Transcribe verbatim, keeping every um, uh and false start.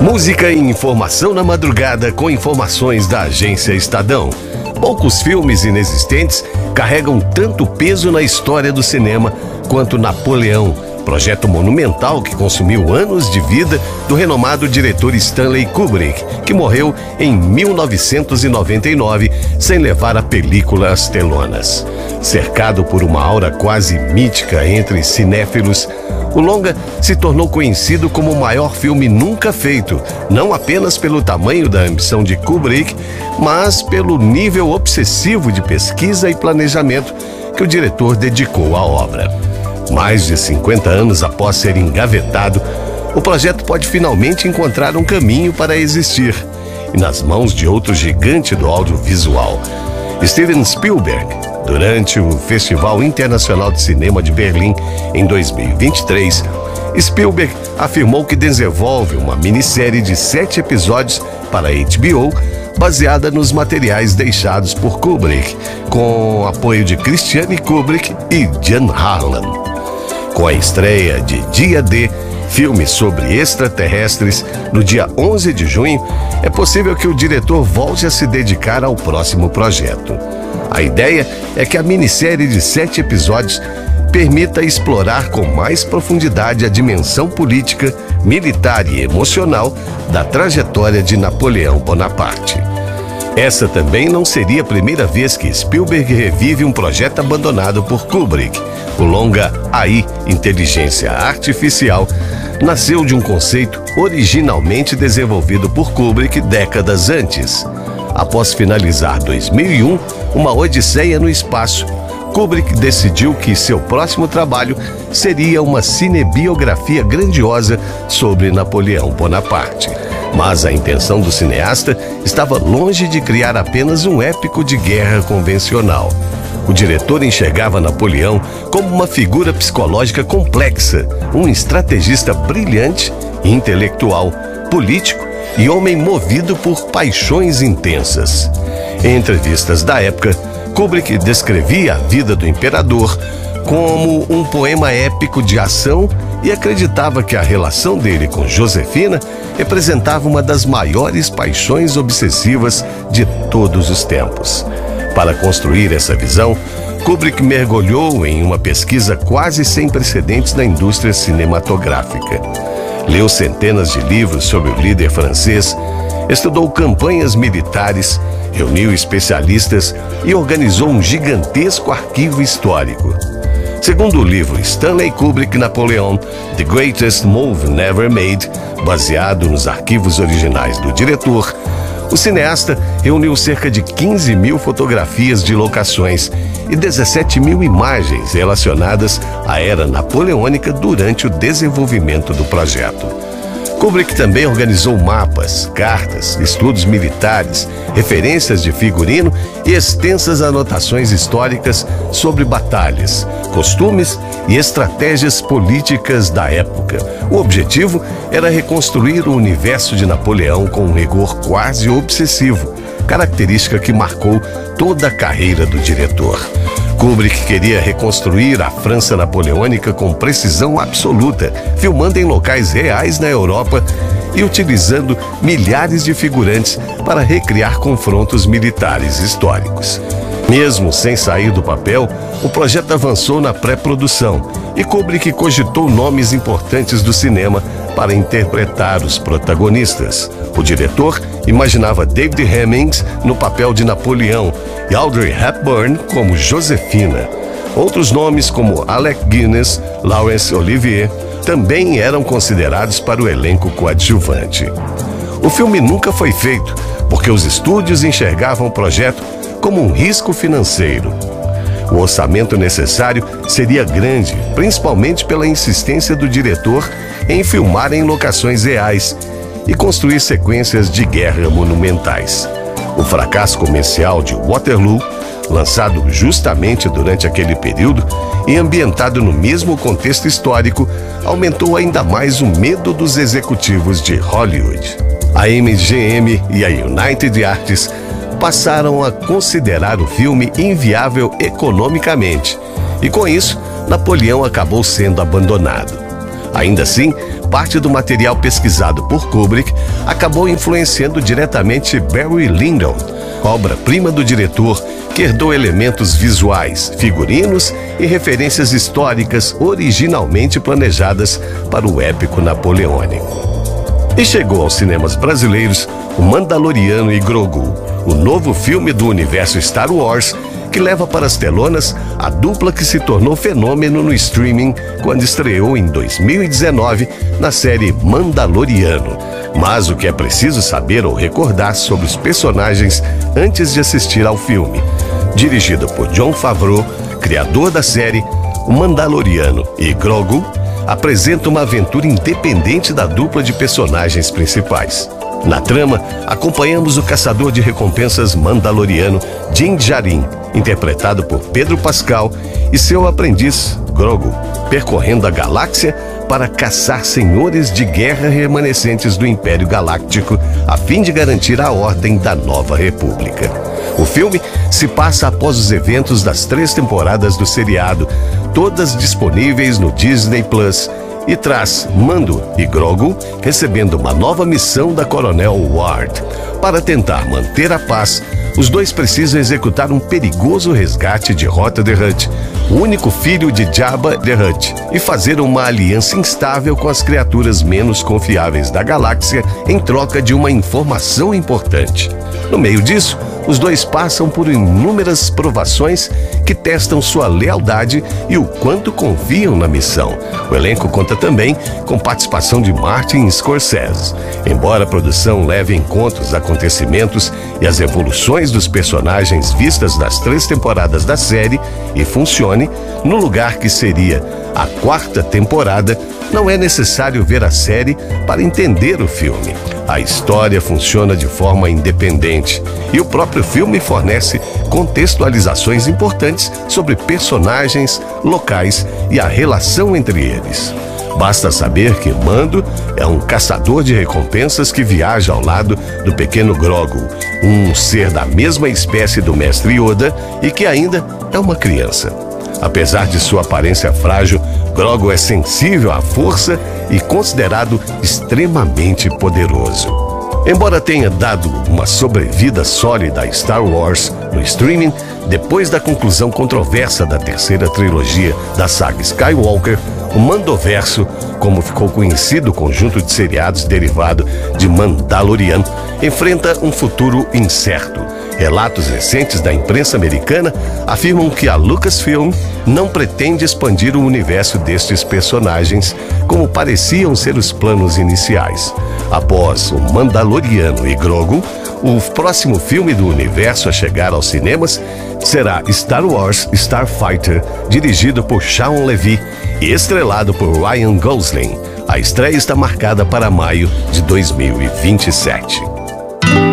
Música e informação na madrugada com informações da Agência Estadão. Poucos filmes inexistentes carregam tanto peso na história do cinema quanto Napoleão, projeto monumental que consumiu anos de vida do renomado diretor Stanley Kubrick, que morreu em mil novecentos e noventa e nove sem levar a película às telonas. Cercado por uma aura quase mítica entre cinéfilos, o longa se tornou conhecido como o maior filme nunca feito, não apenas pelo tamanho da ambição de Kubrick, mas pelo nível obsessivo de pesquisa e planejamento que o diretor dedicou à obra. Mais de cinquenta anos após ser engavetado, o projeto pode finalmente encontrar um caminho para existir, e nas mãos de outro gigante do audiovisual, Steven Spielberg. Durante o Festival Internacional de Cinema de Berlim, em dois mil e vinte e três, Spielberg afirmou que desenvolve uma minissérie de sete episódios para a H B O, baseada nos materiais deixados por Kubrick, com apoio de Christiane Kubrick e Jan Harlan. Com a estreia de Dia D, filme sobre extraterrestres, no dia onze de junho, é possível que o diretor volte a se dedicar ao próximo projeto. A ideia é que a minissérie de sete episódios permita explorar com mais profundidade a dimensão política, militar e emocional da trajetória de Napoleão Bonaparte. Essa também não seria a primeira vez que Spielberg revive um projeto abandonado por Kubrick. O longa A I, Inteligência Artificial, nasceu de um conceito originalmente desenvolvido por Kubrick décadas antes. Após finalizar dois mil e um, Uma Odisseia no Espaço, Kubrick decidiu que seu próximo trabalho seria uma cinebiografia grandiosa sobre Napoleão Bonaparte. Mas a intenção do cineasta estava longe de criar apenas um épico de guerra convencional. O diretor enxergava Napoleão como uma figura psicológica complexa, um estrategista brilhante, intelectual, político e homem movido por paixões intensas. Em entrevistas da época, Kubrick descrevia a vida do imperador como um poema épico de ação e acreditava que a relação dele com Josefina representava uma das maiores paixões obsessivas de todos os tempos. Para construir essa visão, Kubrick mergulhou em uma pesquisa quase sem precedentes na indústria cinematográfica. Leu centenas de livros sobre o líder francês, estudou campanhas militares, reuniu especialistas e organizou um gigantesco arquivo histórico. Segundo o livro Stanley Kubrick Napoleon, The Greatest Move Never Made, baseado nos arquivos originais do diretor, o cineasta reuniu cerca de quinze mil fotografias de locações e dezessete mil imagens relacionadas à era napoleônica durante o desenvolvimento do projeto. Kubrick também organizou mapas, cartas, estudos militares, referências de figurino e extensas anotações históricas sobre batalhas, costumes e estratégias políticas da época. O objetivo era reconstruir o universo de Napoleão com um rigor quase obsessivo, característica que marcou toda a carreira do diretor. Kubrick queria reconstruir a França napoleônica com precisão absoluta, filmando em locais reais na Europa e utilizando milhares de figurantes para recriar confrontos militares históricos. Mesmo sem sair do papel, o projeto avançou na pré-produção e Kubrick cogitou nomes importantes do cinema para interpretar os protagonistas. O diretor imaginava David Hemmings no papel de Napoleão e Audrey Hepburn como Josefina. Outros nomes como Alec Guinness, Laurence Olivier também eram considerados para o elenco coadjuvante. O filme nunca foi feito porque os estúdios enxergavam o projeto como um risco financeiro. O orçamento necessário seria grande, principalmente pela insistência do diretor em filmar em locações reais e construir sequências de guerra monumentais. O fracasso comercial de Waterloo, lançado justamente durante aquele período e ambientado no mesmo contexto histórico, aumentou ainda mais o medo dos executivos de Hollywood. A M G M e a United Artists passaram a considerar o filme inviável economicamente, e com isso, Napoleão acabou sendo abandonado. Ainda assim, parte do material pesquisado por Kubrick acabou influenciando diretamente Barry Lyndon, obra-prima do diretor, que herdou elementos visuais, figurinos e referências históricas originalmente planejadas para o épico napoleônico. E chegou aos cinemas brasileiros O Mandaloriano e Grogu, o novo filme do universo Star Wars, que leva para as telonas a dupla que se tornou fenômeno no streaming quando estreou em dois mil e dezenove na série Mandaloriano. Mas o que é preciso saber ou recordar sobre os personagens antes de assistir ao filme? Dirigido por Jon Favreau, criador da série, O Mandaloriano e Grogu apresenta uma aventura independente da dupla de personagens principais. Na trama, acompanhamos o caçador de recompensas mandaloriano Din Djarin, interpretado por Pedro Pascal, e seu aprendiz, Grogu, percorrendo a galáxia para caçar senhores de guerra remanescentes do Império Galáctico, a fim de garantir a ordem da Nova República. O filme se passa após os eventos das três temporadas do seriado, todas disponíveis no Disney Plus, e traz Mando e Grogu recebendo uma nova missão da Coronel Ward. Para tentar manter a paz, os dois precisam executar um perigoso resgate de Rota the Hutt, o único filho de Jabba the Hutt, e fazer uma aliança instável com as criaturas menos confiáveis da galáxia em troca de uma informação importante. No meio disso, os dois passam por inúmeras provações que testam sua lealdade e o quanto confiam na missão. O elenco conta também com participação de Martin Scorsese. Embora a produção leve em conta os acontecimentos e as evoluções dos personagens vistas das três temporadas da série e funcione no lugar que seria a quarta temporada, não é necessário ver a série para entender o filme. A história funciona de forma independente e o próprio filme fornece contextualizações importantes sobre personagens, locais e a relação entre eles. Basta saber que Mando é um caçador de recompensas que viaja ao lado do pequeno Grogu, um ser da mesma espécie do mestre Yoda e que ainda é uma criança. Apesar de sua aparência frágil, Grogu é sensível à força e considerado extremamente poderoso. Embora tenha dado uma sobrevida sólida a Star Wars no streaming, depois da conclusão controversa da terceira trilogia da saga Skywalker, o Mandoverso, como ficou conhecido o conjunto de seriados derivado de Mandalorian, enfrenta um futuro incerto. Relatos recentes da imprensa americana afirmam que a Lucasfilm não pretende expandir o universo destes personagens, como pareciam ser os planos iniciais. Após o Mandaloriano e Grogu, o próximo filme do universo a chegar aos cinemas será Star Wars Starfighter, dirigido por Shawn Levy e estrelado por Ryan Gosling. A estreia está marcada para maio de dois mil e vinte e sete.